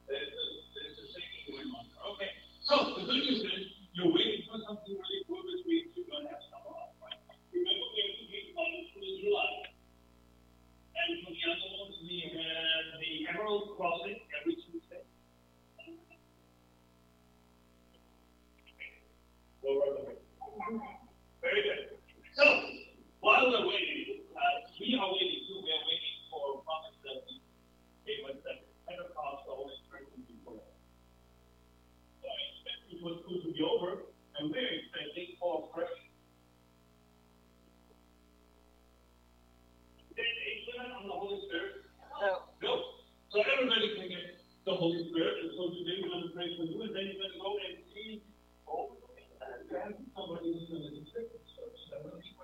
There's a shaking going on. Okay. So the good news is you're waiting for something really good this week. You're going to have some off, right? Remember, we have 2 weeks on through July. And for the other ones, we have the Emerald Crossing every Tuesday. Very good. So, while we're waiting, we are waiting too. We are waiting for promise that we gave us that Pentecost, the Holy Spirit will be for us. So I expect it was going to be over, and we're expecting fall fresh. Then a on the Holy Spirit? No. No. So everybody can get the Holy Spirit, and so today we're going to pray for you, and then you're going to go and see somebody who's going to do scripture. So